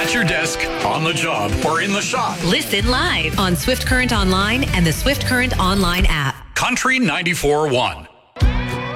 at your desk, on the job, or in the shop. Listen live on Swift Current Online and the Swift Current Online app. Country 94.1.